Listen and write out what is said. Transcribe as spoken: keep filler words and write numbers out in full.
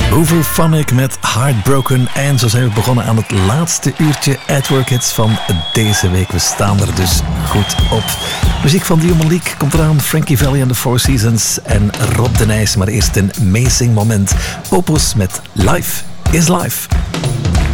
Hooverphonic met Heartbroken. En zo zijn we begonnen aan het laatste uurtje At-Work Hits van deze week. We staan er dus goed op. Muziek van Dio Malik komt eraan. Frankie Valli and the Four Seasons en Rob de Nijs. Maar eerst een amazing moment. Opus met Life is Life.